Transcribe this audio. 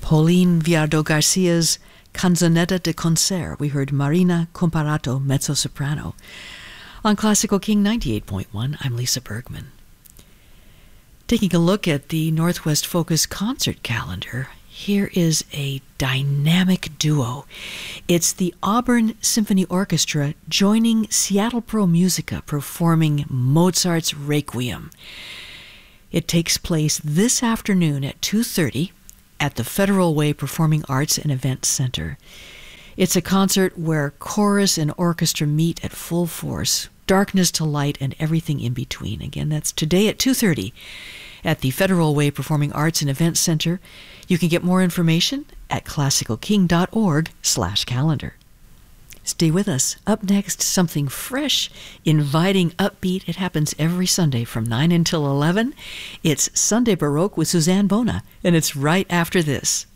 Pauline Viardot Garcia's Canzonetta de Concert. We heard Marina Comparato, mezzo-soprano. On Classical King 98.1, I'm Lisa Bergman. Taking a look at the Northwest Focus concert calendar, here is a dynamic duo. It's the Auburn Symphony Orchestra joining Seattle Pro Musica performing Mozart's Requiem. It takes place this afternoon at 2:30 at the Federal Way Performing Arts and Events Center. It's a concert where chorus and orchestra meet at full force, darkness to light and everything in between. Again, that's today at 2:30 at the Federal Way Performing Arts and Events Center. You can get more information at classicalking.org/calendar. Stay with us. Up next, something fresh, inviting, upbeat. It happens every Sunday from 9 until 11. It's Sunday Baroque with Suzanne Bona, and it's right after this.